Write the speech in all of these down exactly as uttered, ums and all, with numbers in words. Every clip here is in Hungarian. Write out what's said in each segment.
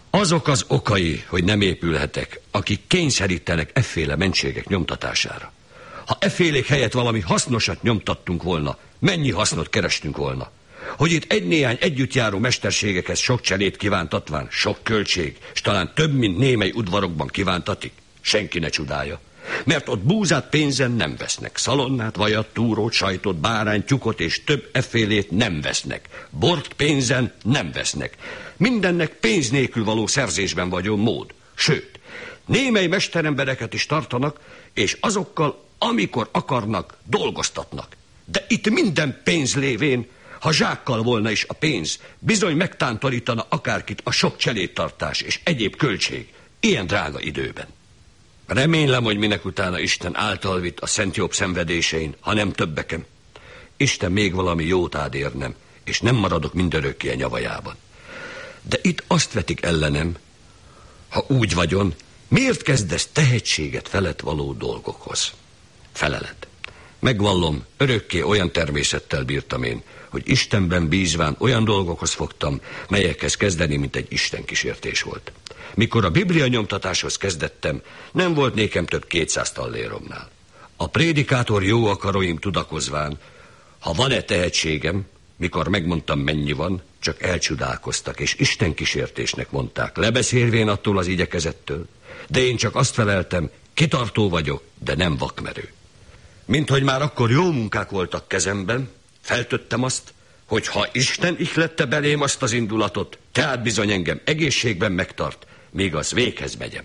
Azok az okai, hogy nem épülhetek, akik kényszerítenek efféle mentségek nyomtatására. Ha effélék helyett valami hasznosat nyomtattunk volna, mennyi hasznot kerestünk volna? Hogy itt egy-néhány együttjáró mesterségekhez sok cselét kívántatván, sok költség, és talán több, mint némely udvarokban kívántatik, senki ne csodálja. Mert ott búzát pénzen nem vesznek, szalonnát, vajat, túrót, sajtot, bárányt, tyukot és több effélét nem vesznek, bort pénzen nem vesznek. Mindennek pénz nélkül való szerzésben vagyon mód. Sőt, némely mesterembereket is tartanak, és azokkal, amikor akarnak, dolgoztatnak. De itt minden pénz lévén, ha zsákkal volna is a pénz, bizony megtántorítana akárkit a sok cselédtartás és egyéb költség, ilyen drága időben. Remélem, hogy minek utána Isten által vitt a Szent Jobb szenvedésein, ha nem többeken. Isten még valami jót ád érnem, és nem maradok mindörökké a nyavajában. De itt azt vetik ellenem, ha úgy vagyon, miért kezdesz tehetséget felett való dolgokhoz? Felelet. Megvallom, örökké olyan természettel bírtam én, hogy Istenben bízván olyan dolgokhoz fogtam, melyekhez kezdeni, mint egy Isten kísértés volt. Mikor a Biblia nyomtatáshoz kezdettem, nem volt nékem több kétszáz talléromnál. A prédikátor jó akaróim tudakozván, ha van-e tehetségem, mikor megmondtam, mennyi van, csak elcsodálkoztak, és Isten kísértésnek mondták, lebeszélvén attól az igyekezettől. De én csak azt feleltem, kitartó vagyok, de nem vakmerő. Minthogy már akkor jó munkák voltak kezemben, feltöttem azt, hogy ha Isten ihlette belém azt az indulatot, tehát bizony engem egészségben megtart, míg az véghez megyem.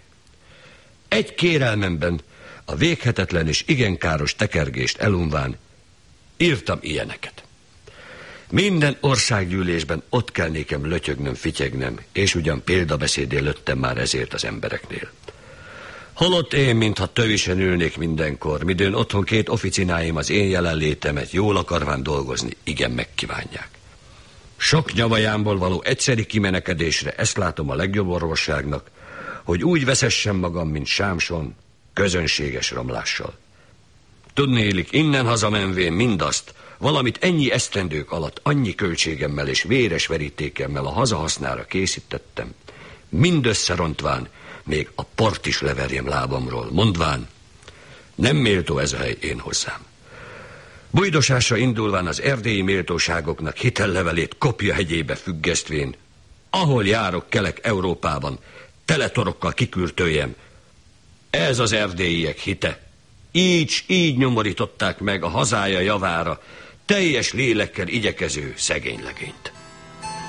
Egy kérelmemben a véghetetlen és igen káros tekergést elunván írtam ilyeneket. Minden országgyűlésben ott kell nékem lötyögnöm, fityegnem, és ugyan példabeszédén löttem már ezért az embereknél. Holott én, mintha tövisen ülnék mindenkor, midőn otthon két oficináim az én jelenlétemet jól akarván dolgozni, igen megkívánják. Sok nyavajámból való egyszeri kimenekedésre ezt látom a legjobb orvosságnak, hogy úgy veszessem magam, mint Sámson, közönséges romlással. Tudnélik, innen hazamenvén mindazt, valamit ennyi esztendők alatt annyi költségemmel és véres verítékemmel a hazahasznára készítettem, mindössze rontván, még a port is leverjem lábamról, mondván, nem méltó ez a hely én hozzám. Bujdosásra indulván az erdélyi méltóságoknak hitellevelét Kopja hegyébe függesztvén, ahol járok Kelet-Európában, teletorokkal kikürtöljem, ez az erdélyiek hite. Így, így nyomorították meg a hazája javára teljes lélekkel igyekező szegény legényt.